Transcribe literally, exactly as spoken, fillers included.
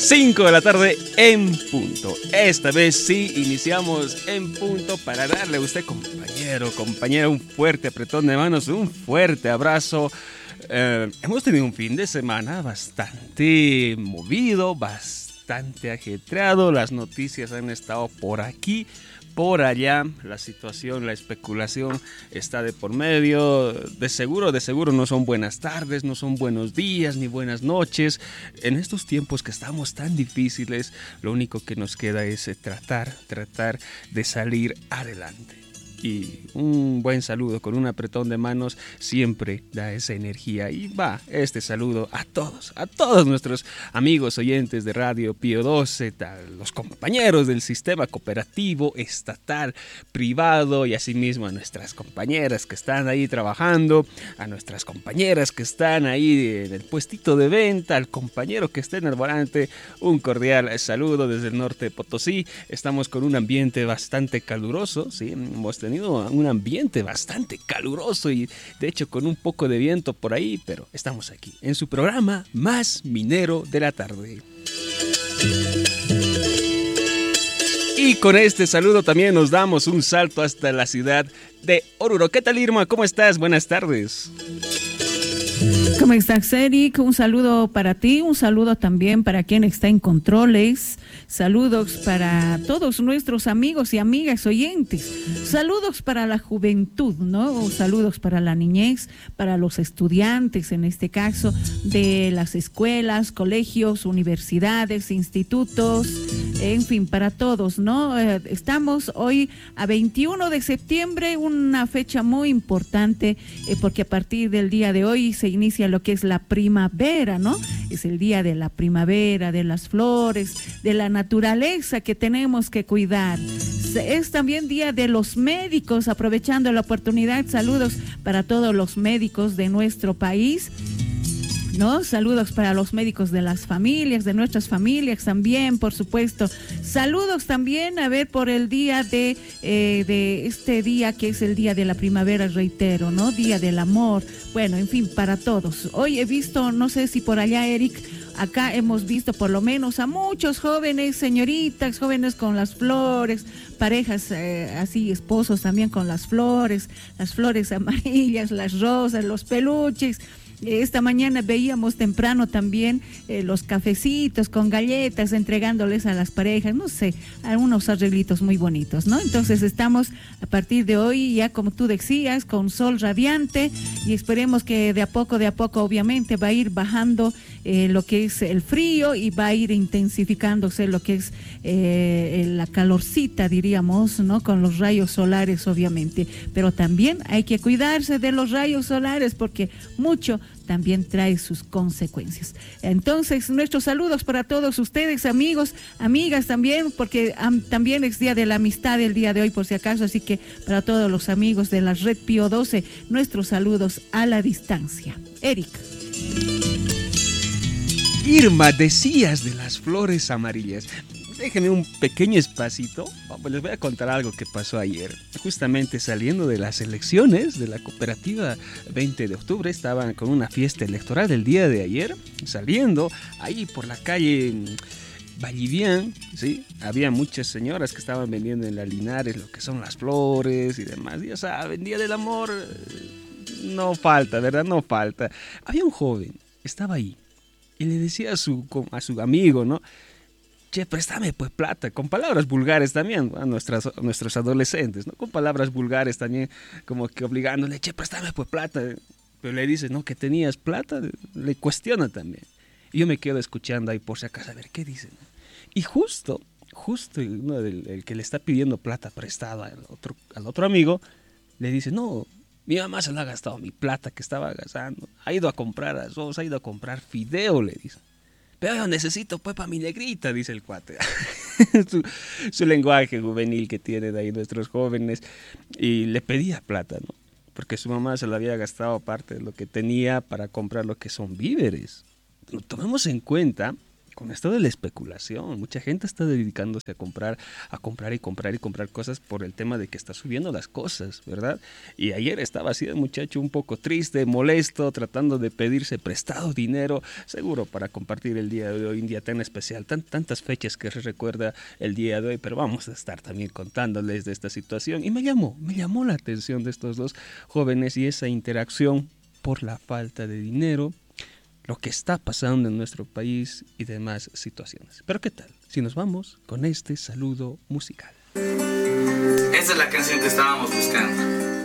cinco de la tarde en punto. Esta vez sí iniciamos en punto para darle a usted, compañero, compañera, un fuerte apretón de manos, un fuerte abrazo. Eh, hemos tenido un fin de semana bastante movido, bastante ajetreado. Las noticias han estado por aquí, por allá. La situación, la especulación está de por medio. De seguro, de seguro no son buenas tardes, no son buenos días ni buenas noches. En estos tiempos que estamos tan difíciles, lo único que nos queda es tratar, tratar de salir adelante. Y un buen saludo con un apretón de manos siempre da esa energía. Y va este saludo a todos, a todos nuestros amigos oyentes de Radio Pío doce, los compañeros del sistema cooperativo, estatal, privado, y asimismo a nuestras compañeras que están ahí trabajando, a nuestras compañeras que están ahí en el puestito de venta, al compañero que está en el volante. Un cordial saludo desde el norte de Potosí. Estamos con un ambiente bastante caluroso, ¿sí? Hemos tenido un ambiente bastante caluroso y de hecho con un poco de viento por ahí, pero estamos aquí en su programa más minero de la tarde. Y con este saludo también nos damos un salto hasta la ciudad de Oruro. ¿Qué tal, Irma? ¿Cómo estás? Buenas tardes. ¿Cómo estás, Eric? Un saludo para ti, un saludo también para quien está en controles, saludos para todos nuestros amigos y amigas oyentes, saludos para la juventud, ¿no? O saludos para la niñez, para los estudiantes, en este caso, de las escuelas, colegios, universidades, institutos, en fin, para todos, ¿no? Eh, estamos hoy a veintiuno de septiembre, una fecha muy importante, eh, porque a partir del día de hoy se inicia lo que es la primavera, ¿no? Es el día de la primavera, de las flores, de la naturaleza que tenemos que cuidar. Es también día de los médicos, aprovechando la oportunidad, saludos para todos los médicos de nuestro país, ¿no? Saludos para los médicos de las familias, de nuestras familias también, por supuesto. Saludos también, a ver, por el día de, eh, de este día que es el día de la primavera, reitero, ¿no? Día del amor. Bueno, en fin, para todos. Hoy he visto, no sé si por allá, Eric, acá hemos visto por lo menos a muchos jóvenes, señoritas, jóvenes con las flores, parejas eh, así, esposos también con las flores, las flores amarillas, las rosas, los peluches. Esta mañana veíamos temprano también eh, los cafecitos con galletas entregándoles a las parejas, no sé, algunos arreglitos muy bonitos, ¿no? Entonces estamos a partir de hoy ya, como tú decías, con sol radiante y esperemos que de a poco, de a poco obviamente va a ir bajando eh, lo que es el frío y va a ir intensificándose lo que es eh, la calorcita, diríamos, ¿no? Con los rayos solares obviamente, pero también hay que cuidarse de los rayos solares porque mucho también trae sus consecuencias. Entonces, nuestros saludos para todos ustedes, amigos, amigas también, porque um, también es Día de la Amistad el día de hoy, por si acaso, así que para todos los amigos de la Red Pío doce, nuestros saludos a la distancia. Eric. Irma, decías de las flores amarillas. Déjenme un pequeño espacito. Les voy a contar algo que pasó ayer. Justamente saliendo de las elecciones de la cooperativa veinte de octubre, estaban con una fiesta electoral del día de ayer. Saliendo ahí por la calle Vallivian, ¿sí? Había muchas señoras que estaban vendiendo en la Linares lo que son las flores y demás. Ya saben, Día del Amor no falta, ¿verdad? No falta. Había un joven, estaba ahí y le decía a su, a su amigo, ¿no? Che, préstame pues plata, con palabras vulgares también, a, nuestras, a nuestros adolescentes, ¿no? Con palabras vulgares también, como que obligándole, che, préstame pues plata. Pero le dice, no, que tenías plata, le cuestiona también. Y yo me quedo escuchando ahí por si acaso, a ver qué dicen. Y justo, justo ¿no? el, el que le está pidiendo plata prestada al otro, al otro amigo, le dice, no, mi mamá se la ha gastado mi plata que estaba gastando. Ha ido a comprar arroz, ha ido a comprar fideo, le dice. Pero yo necesito pues para mi negrita, dice el cuate. su, su lenguaje juvenil que tienen ahí nuestros jóvenes. Y le pedía plata, ¿no? Porque su mamá se lo había gastado parte de lo que tenía para comprar lo que son víveres. Tomemos en cuenta con esto de la especulación. Mucha gente está dedicándose a comprar, a comprar y comprar y comprar cosas por el tema de que está subiendo las cosas, ¿verdad? Y ayer estaba así el muchacho un poco triste, molesto, tratando de pedirse prestado dinero, seguro para compartir el día de hoy, un día tan especial, tan, tantas fechas que se recuerda el día de hoy, pero vamos a estar también contándoles de esta situación. Y me llamó, me llamó la atención de estos dos jóvenes y esa interacción por la falta de dinero, lo que está pasando en nuestro país y demás situaciones. Pero ¿qué tal si nos vamos con este saludo musical? Esa es la canción que estábamos buscando.